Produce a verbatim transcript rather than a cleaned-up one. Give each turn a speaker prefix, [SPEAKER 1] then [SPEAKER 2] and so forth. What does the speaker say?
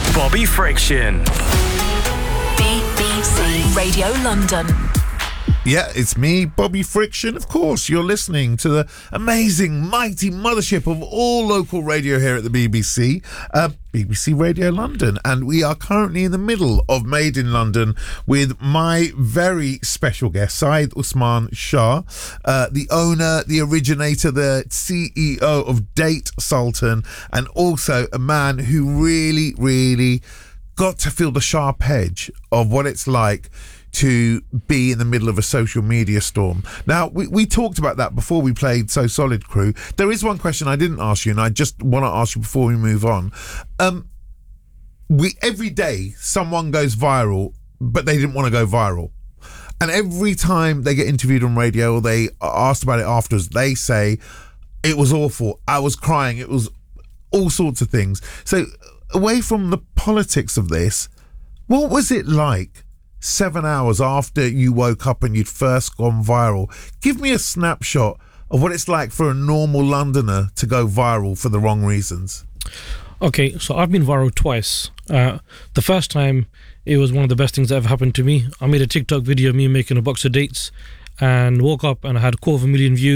[SPEAKER 1] Bobby Friction.
[SPEAKER 2] B B C Radio London.
[SPEAKER 3] Yeah, it's me, Bobby Friction. Of course, you're listening to the amazing, mighty mothership of all local radio here at the B B C, uh, B B C Radio London. And we are currently in the middle of Made in London with my very special guest, Syed Usman Shah, uh, the owner, the originator, the C E O of Date Sultan, and also a man who really, really got to feel the sharp edge of what it's like to be in the middle of a social media storm. Now, we, we talked about that before we played So Solid Crew. There is one question I didn't ask you, and I just want to ask you before we move on. Um, we every day, someone goes viral, but they didn't want to go viral. And every time they get interviewed on radio or they are asked about it afterwards, they say, it was awful, I was crying, it was all sorts of things. So, away from the politics of this, what was it like seven hours after you woke up and you'd first gone viral? Give me a snapshot of what it's like for a normal Londoner to go viral for the wrong reasons.
[SPEAKER 4] Okay, so I've been viral twice. Uh, the first time, it was one of the best things that ever happened to me. I made a TikTok video of me making a box of dates and woke up and I had a quarter of a million views.